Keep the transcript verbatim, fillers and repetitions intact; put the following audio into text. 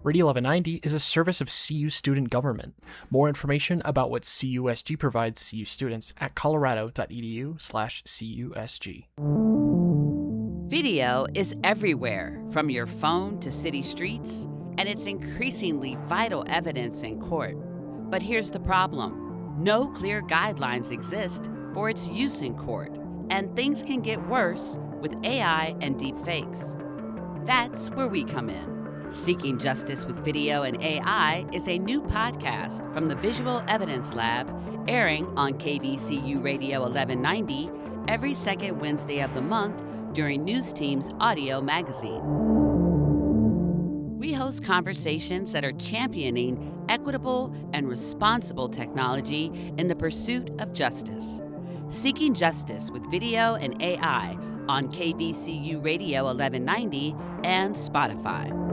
Radio eleven ninety is a service of C U Student Government. More information about what C U S G provides C U students at colorado.edu slash CUSG. Video is everywhere, from your phone to city streets, and it's increasingly vital evidence in court. But here's the problem. No clear guidelines exist for its use in court, and things can get worse with A I and deepfakes. That's where we come in. Seeking Justice with Video and A I is a new podcast from the Visual Evidence Lab, airing on K B C U Radio eleven ninety every second Wednesday of the month during News Team's Audio Magazine. We host conversations that are championing equitable and responsible technology in the pursuit of justice. Seeking Justice with Video and A I on K B C U Radio eleven ninety and Spotify.